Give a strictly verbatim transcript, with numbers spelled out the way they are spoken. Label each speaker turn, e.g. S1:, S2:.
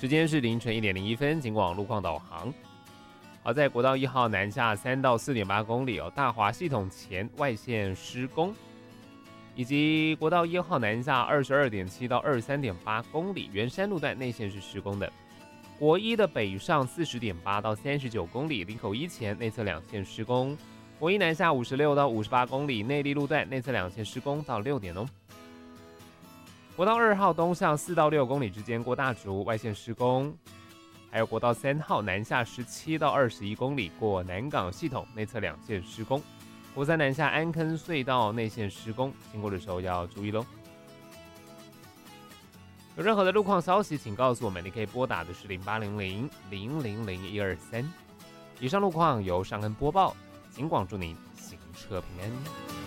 S1: 时间是凌晨一点零一分，警广路况导航。好，在国道一号南下三到四点八公里哦，大华系统前外线施工，以及国道一号南下二十二点七到二十三点八公里，圆山路段内线是施工的。国一的北上四十点八到三十九公里，林口一前内侧两线施工。国一南下五十六到五十八公里，内坜路段内侧两线施工到六点哦。国道二号东向四到六公里之间过大竹外线施工，还有国道三号南下十七到二十一公里过南港系统内侧两线施工。国三南下安坑隧道内线施工，经过的时候要注意喽。有任何的路况消息，请告诉我们，你可以拨打的是零八零零零零零一二三。以上路况由尚恩播报，警广祝您行车平安。